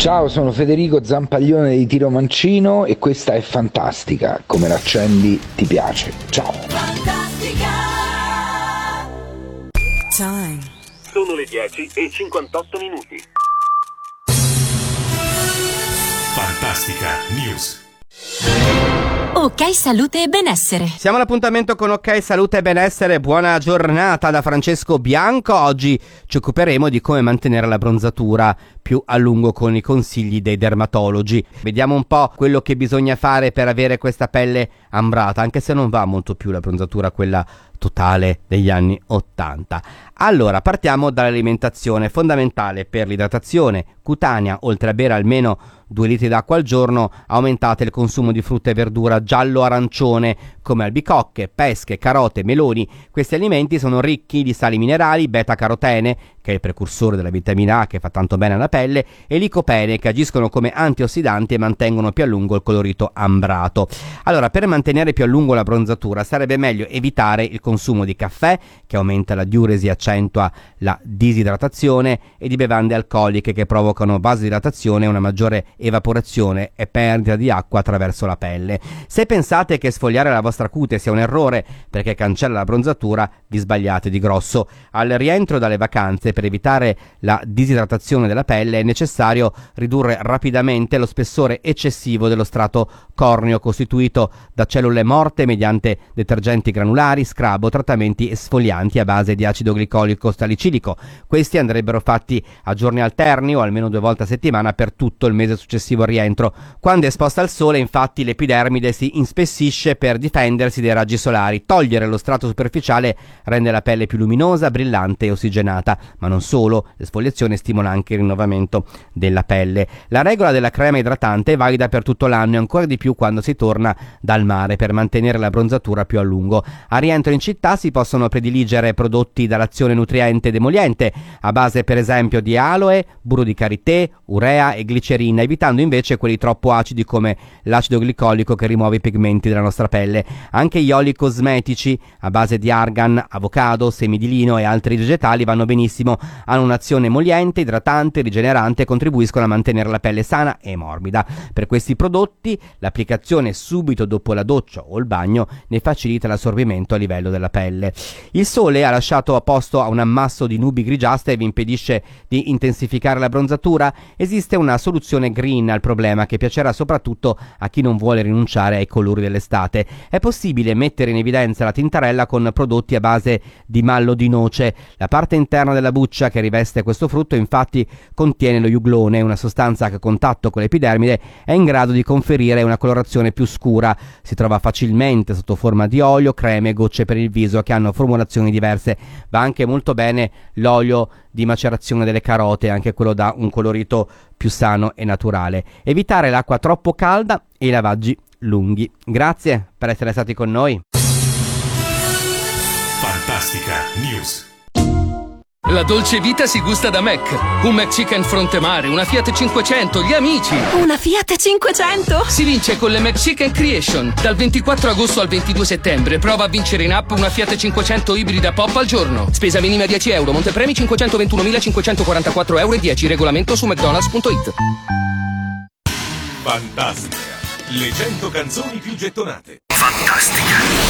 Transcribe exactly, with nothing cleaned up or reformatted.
Ciao, sono Federico Zampaglione di Tiro Mancino e questa è Fantastica, come l'accendi ti piace. Ciao. Fantastica. Time. Sono le dieci e cinquantotto minuti. Fantastica News. Ok Salute e Benessere. Siamo all'appuntamento con Ok Salute e Benessere. Buona giornata da Francesco Bianco. Oggi ci occuperemo di come mantenere la bronzatura più a lungo con i consigli dei dermatologi. Vediamo un po' quello che bisogna fare per avere questa pelle ambrata, anche se non va molto più la bronzatura quella totale degli anni ottanta. Allora, partiamo dall'alimentazione. Fondamentale per l'idratazione cutanea, oltre a bere almeno due litri d'acqua al giorno, aumentate il consumo di frutta e verdura giallo-arancione come albicocche, pesche, carote, meloni. Questi alimenti sono ricchi di sali minerali, beta-carotene, che è il precursore della vitamina A che fa tanto bene alla pelle, e licopene, che agiscono come antiossidanti e mantengono più a lungo il colorito ambrato. Allora, per mantenere più a lungo la bronzatura sarebbe meglio evitare il consumo di caffè, che aumenta la diuresi e accentua la disidratazione, e di bevande alcoliche che provocano vasodilatazione, una maggiore evaporazione e perdita di acqua attraverso la pelle. Se pensate che sfogliare la vostra cute sia un errore perché cancella la bronzatura, vi sbagliate di grosso. Al rientro dalle vacanze, per evitare la disidratazione della pelle, è necessario ridurre rapidamente lo spessore eccessivo dello strato corneo costituito da cellule morte mediante detergenti granulari, scrub o trattamenti esfolianti a base di acido glicolico salicilico. Questi andrebbero fatti a giorni alterni o almeno due volte a settimana per tutto il mese successivo al rientro. Quando è esposta al sole, infatti, l'epidermide si inspessisce per difendersi dai raggi solari. Togliere lo strato superficiale rende la pelle più luminosa, brillante e ossigenata, ma non solo, l'esfoliazione stimola anche il rinnovamento della pelle. La regola della crema idratante è valida per tutto l'anno e ancora di più quando si torna dal mare per mantenere la bronzatura più a lungo. A rientro in città si possono prediligere prodotti dall'azione nutriente ed emoliente a base per esempio di aloe, burro di karité, urea e glicerina, evitando invece quelli troppo acidi come l'acido glicolico che rimuove i pigmenti della nostra pelle. Anche gli oli cosmetici a base di argan, avocado, semi di lino e altri vegetali vanno benissimo, hanno un'azione emoliente, idratante, rigenerante e contribuiscono a mantenere la pelle sana e morbida. Per questi prodotti l'applicazione subito dopo la doccia o il bagno ne facilita l'assorbimento a livello della pelle. Il sole ha lasciato a posto a un ammasso di nubi grigiastre e vi impedisce di intensificare la bronzatura? Esiste una soluzione green al problema che piacerà soprattutto a chi non vuole rinunciare ai colori dell'estate. È possibile mettere in evidenza la tintarella con prodotti a base di mallo di noce. La parte interna della buccia che riveste questo frutto infatti contiene lo iuglone, una sostanza che a contatto con l'epidermide è in grado di conferire una colorazione più scura. Si trova facilmente sotto forma di olio, creme e gocce per il viso che hanno formulazioni diverse. Va anche molto bene l'olio di macerazione delle carote, anche quello dà un colorito più sano e naturale. Evitare l'acqua troppo calda e i lavaggi lunghi. Grazie per essere stati con noi. Fantastica News. La dolce vita si gusta da Mac. Un McChicken fronte mare, una Fiat cinquecento, gli amici. Una Fiat cinquecento? Si vince con le McChicken Creation. Dal ventiquattro agosto al ventidue settembre prova a vincere in app una Fiat cinquecento ibrida pop al giorno. Spesa minima dieci euro, montepremi cinquecentoventunomilacinquecentoquarantaquattro euro e dieci. Regolamento su mcdonalds punto it. Fantastica. Le cento canzoni più gettonate. Fantastica.